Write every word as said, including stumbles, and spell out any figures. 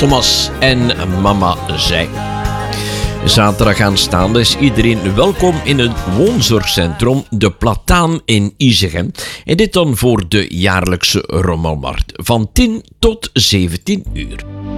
Thomas en Mama Zij. Zaterdag aanstaande is iedereen welkom in het woonzorgcentrum De Plataan in Izegem. En dit dan voor de jaarlijkse rommelmarkt van tien tot zeventien uur.